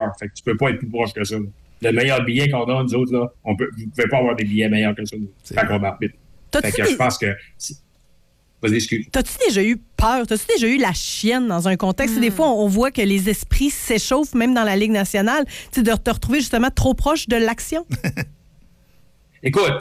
joueurs. Fait que tu peux pas être plus proche que ça. Là. Le meilleur billet qu'on a, nous autres, là, vous ne pouvez pas avoir des billets meilleurs que ça. Fait qu'on arbitre. Fait que je pense que... Vas-y, excuse. T'as-tu déjà eu peur? T'as-tu déjà eu la chienne dans un contexte? Des fois, on voit que les esprits s'échauffent, même dans la Ligue nationale, de te retrouver justement trop proche de l'action? Écoute,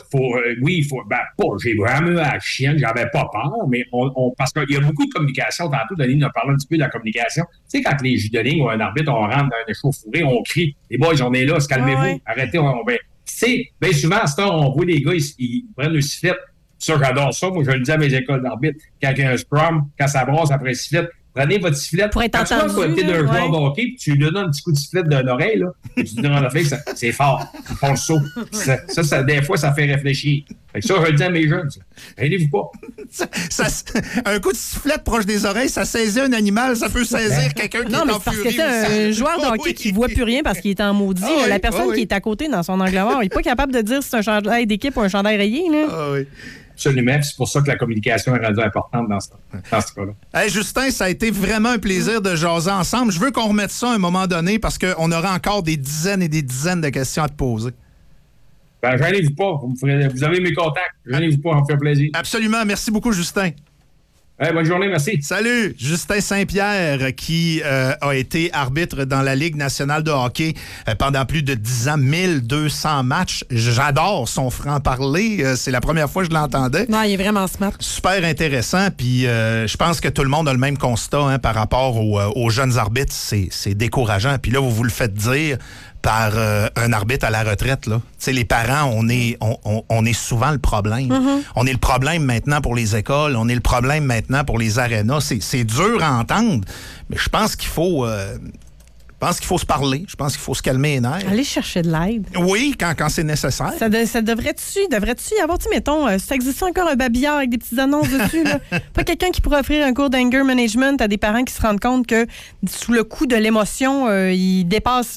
j'ai vraiment eu la chienne, j'avais pas peur, mais parce qu'il y a beaucoup de communication. Tantôt, Denis nous a parlé un petit peu de la communication. Tu sais, quand les juges de ligne ou un arbitre, on rentre dans un échauffourée, on crie, les boys, on est là, calmez-vous, arrêtez. Tu sais, bien souvent, à ce temps, on voit les gars, ils prennent le sifflet. Ça, j'adore ça. Moi, je le dis à mes écoles d'arbitre. Quand il y a un scrum, quand ça brasse après le sifflet, prenez votre sifflet. Pour être entendu. Quand tu vas d'un joueur de hockey, puis tu lui donnes un petit coup de sifflet d'une oreille, là, et tu dis dans la face, c'est fort. Ils font le saut. Ça, des fois, ça fait réfléchir. Fait que ça, je le dis à mes jeunes. Aidez-vous pas. Un coup de sifflet proche des oreilles, ça saisit un animal, ça peut saisir quelqu'un qui est en furie. Non, mais parce que c'est un joueur de hockey qui ne voit plus rien parce qu'il est en maudit. La personne qui est à côté dans son angle mort, il n'est pas capable de dire si c'est un chandail d'équipe ou un chandail rayé. Absolument. C'est pour ça que la communication est rendue importante dans ce cas-là. Hey, Justin, ça a été vraiment un plaisir de jaser ensemble. Je veux qu'on remette ça à un moment donné parce qu'on aura encore des dizaines et des dizaines de questions à te poser. Gênez-vous pas. Vous avez mes contacts. Gênez-vous pas, ça me fait plaisir. Absolument. Merci beaucoup, Justin. Bonne journée, merci. Salut, Justin Saint-Pierre qui a été arbitre dans la Ligue nationale de hockey pendant plus de 10 ans, 1200 matchs. J'adore son franc-parler. C'est la première fois que je l'entendais. Non, il est vraiment smart. Super intéressant. Puis je pense que tout le monde a le même constat par rapport aux jeunes arbitres. C'est décourageant. Puis là, vous le faites dire par un arbitre à la retraite. Là. Les parents, on est souvent le problème. Mm-hmm. On est le problème maintenant pour les écoles. On est le problème maintenant pour les arénas. C'est dur à entendre, mais je pense qu'il faut... se parler. Je pense qu'il faut se calmer les nerfs. Aller chercher de l'aide. Oui, quand c'est nécessaire. Ça devrait-tu y avoir, mettons, ça existe encore un babillard avec des petites annonces dessus, là? Pas quelqu'un qui pourrait offrir un cours d'anger management à des parents qui se rendent compte que sous le coup de l'émotion, ils dépassent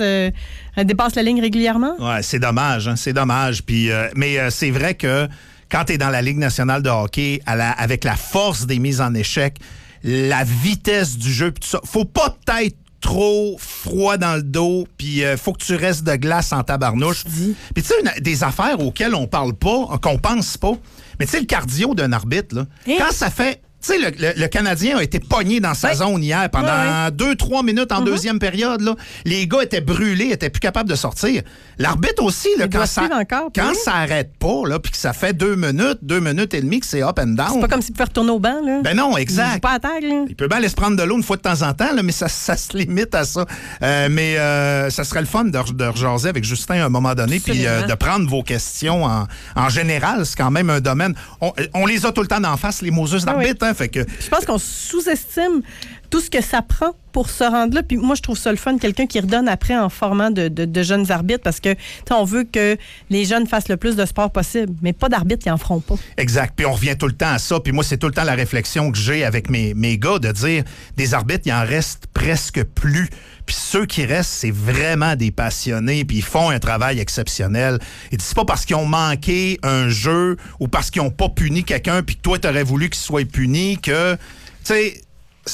la ligne régulièrement? Ouais, c'est dommage, hein, c'est dommage. Puis, mais c'est vrai que quand tu es dans la Ligue nationale de hockey, avec la force des mises en échec, la vitesse du jeu, tout ça, faut pas peut-être trop froid dans le dos, puis faut que tu restes de glace en tabarnouche. Puis tu sais, des affaires auxquelles on parle pas, qu'on pense pas, mais tu sais, le cardio d'un arbitre, là, quand ça fait... Tu sais, le Canadien a été pogné dans sa zone hier pendant 2-3 minutes en deuxième période. Là. Les gars étaient brûlés, étaient plus capables de sortir. L'arbitre aussi, là, quand ça arrête pas, là, puis que ça fait 2 minutes et demie que c'est up and down. C'est pas comme s'il pouvait retourner au banc. Là. Ben non, exact. Il joue pas à tag, là. Il peut bien aller se prendre de l'eau une fois de temps en temps, là, mais ça se limite à ça. Mais ça serait le fun de rejaser avec Justin à un moment donné, puis de prendre vos questions en général. C'est quand même un domaine... On les a tout le temps d'en face, les Moses d'arbitre, hein, fait que... Je pense qu'on sous-estime tout ce que ça prend pour se rendre là. Puis moi, je trouve ça le fun, quelqu'un qui redonne après en formant de jeunes arbitres, parce que on veut que les jeunes fassent le plus de sport possible, mais pas d'arbitres, ils en feront pas. Exact. Puis on revient tout le temps à ça. Puis moi, c'est tout le temps la réflexion que j'ai avec mes gars, de dire, des arbitres, il en reste presque plus. Puis ceux qui restent, c'est vraiment des passionnés, puis ils font un travail exceptionnel. Et c'est pas parce qu'ils ont manqué un jeu ou parce qu'ils ont pas puni quelqu'un, puis que toi, t'aurais voulu qu'il soit puni, que, tu sais,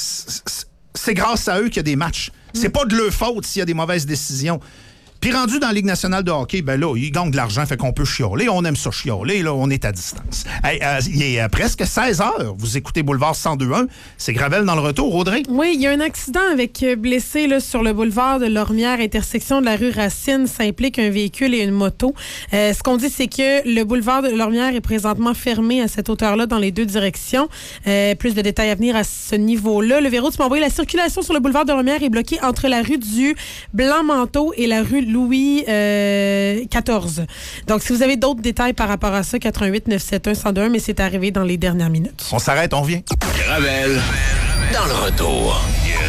c'est grâce à eux qu'il y a des matchs. C'est pas de leur faute s'il y a des mauvaises décisions. Puis rendu dans la Ligue nationale de hockey, ben là, ils gagnent de l'argent, fait qu'on peut chialer. On aime ça chialer, là, on est à distance. Hey, il est presque 16 heures. Vous écoutez Boulevard 102.1. C'est Gravel dans le retour, Audrey? Oui, il y a un accident avec blessé là, sur le boulevard de Lormière, intersection de la rue Racine. Ça implique un véhicule et une moto. Ce qu'on dit, c'est que le boulevard de Lormière est présentement fermé à cette hauteur-là dans les deux directions. Plus de détails à venir à ce niveau-là. Le Véro, tu m'as envoyé, la circulation sur le boulevard de Lormière est bloquée entre la rue du Blanc-Manteau et la rue Louis XIV. Donc, si vous avez d'autres détails par rapport à ça, 88 971 102, mais c'est arrivé dans les dernières minutes. On s'arrête, on revient. Gravel dans le retour.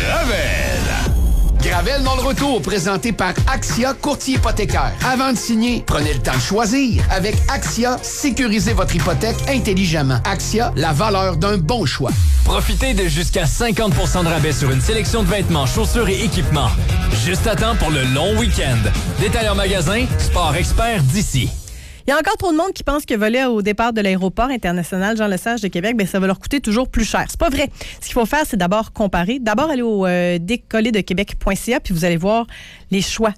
Gravel dans le retour, présenté par Axia Courtier hypothécaire. Avant de signer, prenez le temps de choisir. Avec Axia, sécurisez votre hypothèque intelligemment. Axia, la valeur d'un bon choix. Profitez de jusqu'à 50% de rabais sur une sélection de vêtements, chaussures et équipements. Juste à temps pour le long week-end. Détail en magasin, Sport Expert d'ici. Il y a encore trop de monde qui pense que voler au départ de l'aéroport international Jean-Lesage de Québec, ça va leur coûter toujours plus cher. C'est pas vrai. Ce qu'il faut faire, c'est d'abord comparer. D'abord, aller au décolledequebec.ca, puis vous allez voir les choix